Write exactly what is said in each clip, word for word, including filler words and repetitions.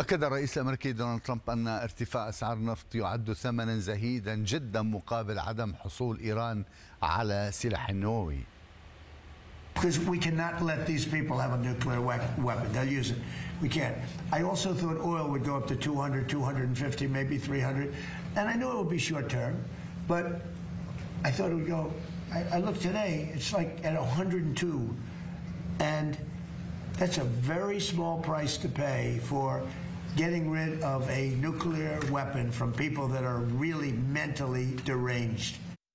أكد الرئيس الأمريكي دونالد ترامب أن ارتفاع أسعار النفط يعد ثمنا زهيدا جدا مقابل عدم حصول إيران على سلاح نووي. Because we cannot let these people have a nuclear weapon. They'll use it. We can't. I also thought oil would go up to two hundred, two fifty, maybe three hundred. And I knew it would be short term, but I thought it would go. I, I looked today, it's like at one hundred two. And that's a very small price to pay for getting rid of a nuclear weapon from people that are really mentally deranged.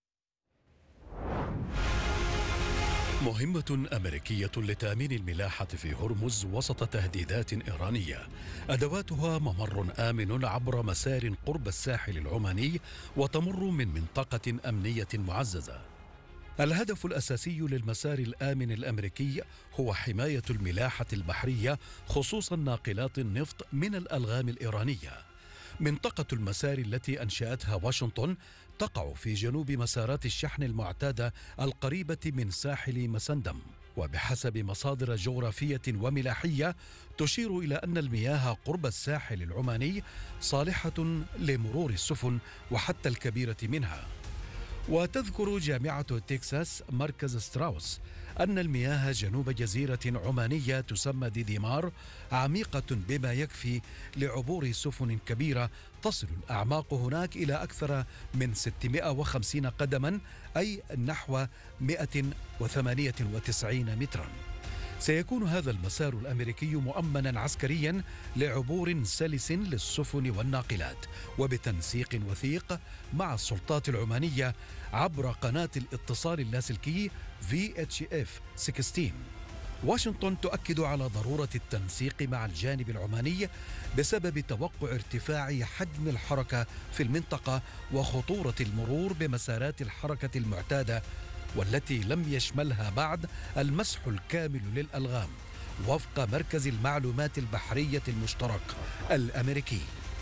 مهمة أمريكية لتأمين الملاحة في هرمز وسط تهديدات إيرانية. أدواتها ممر آمن عبر مسار قرب الساحل العماني وتمر من منطقة أمنية معززة. الهدف الأساسي للمسار الآمن الأمريكي هو حماية الملاحة البحرية خصوصا ناقلات النفط من الألغام الإيرانية. منطقة المسار التي أنشأتها واشنطن تقع في جنوب مسارات الشحن المعتادة القريبة من ساحل مسندم، وبحسب مصادر جغرافية وملاحية تشير إلى أن المياه قرب الساحل العماني صالحة لمرور السفن وحتى الكبيرة منها. وتذكر جامعة تكساس مركز ستراوس أن المياه جنوب جزيرة عمانية تسمى ديديمار عميقة بما يكفي لعبور سفن كبيرة تصل الأعماق هناك إلى أكثر من ستمائة وخمسين قدما، أي نحو مائة وثمانية وتسعين مترا. سيكون هذا المسار الأمريكي مؤمنا عسكريا لعبور سلس للسفن والناقلات، وبتنسيق وثيق مع السلطات العمانية عبر قناة الاتصال اللاسلكي في إتش إف ستة عشر. واشنطن تؤكد على ضرورة التنسيق مع الجانب العماني بسبب توقع ارتفاع حجم الحركة في المنطقة وخطورة المرور بمسارات الحركة المعتادة والتي لم يشملها بعد المسح الكامل للألغام وفق مركز المعلومات البحرية المشترك الأمريكي.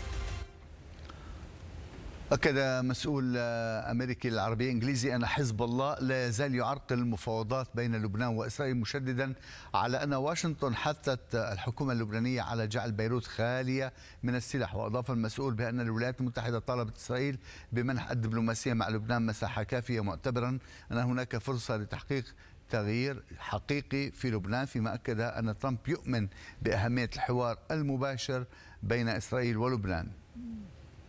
أكد مسؤول أمريكي العربية الإنجليزي أن حزب الله لا يزال يعرقل المفاوضات بين لبنان وإسرائيل، مشددا على أن واشنطن حثت الحكومة اللبنانية على جعل بيروت خالية من السلاح. وأضاف المسؤول بأن الولايات المتحدة طالبت إسرائيل بمنح الدبلوماسية مع لبنان مساحة كافية، معتبرا أن هناك فرصة لتحقيق تغيير حقيقي في لبنان، فيما أكد أن ترامب يؤمن بأهمية الحوار المباشر بين إسرائيل ولبنان.